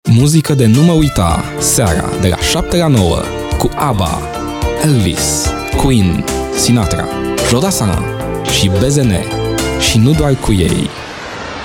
Muzică de nu mă uita, seara de la 7 la 9, cu ABBA, Elvis, Queen, Sinatra, Jodasana și BZN. Și nu doar cu ei.